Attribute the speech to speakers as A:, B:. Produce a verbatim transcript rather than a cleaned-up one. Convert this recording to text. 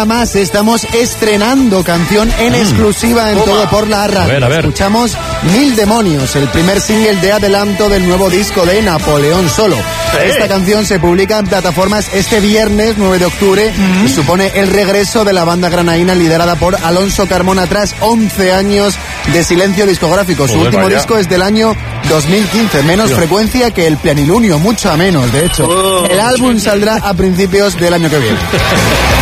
A: Más estamos estrenando canción en exclusiva en
B: Toma.
A: Todo por la Radio.
B: A ver, a ver.
A: Escuchamos Mil Demonios, el primer single de adelanto del nuevo disco de Napoleón Solo.
B: Sí.
A: Esta canción se publica en plataformas este viernes nueve de octubre y supone el regreso de la banda granaína liderada por Alonso Carmona tras once años de silencio discográfico. Su
B: Joder,
A: último
B: vaya.
A: disco es del año dos mil quince, menos
B: Dios.
A: frecuencia que el Planilunio, mucho menos, de hecho.
B: Oh.
A: El álbum saldrá a principios del año que viene.